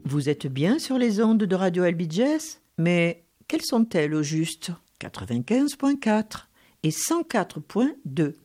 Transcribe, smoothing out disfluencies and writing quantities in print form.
Vous êtes bien sur les ondes de Radio Albiges, mais quelles sont-elles au juste ? 95.4 et 104.2.